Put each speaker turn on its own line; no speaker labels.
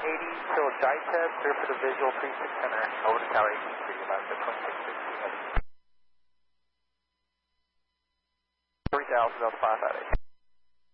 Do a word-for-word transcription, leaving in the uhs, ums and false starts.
eighty, so Delta, clear for the visual precinct center. Over to tower eighteen three, about the twenty-six sixty. three thousand, five five eight.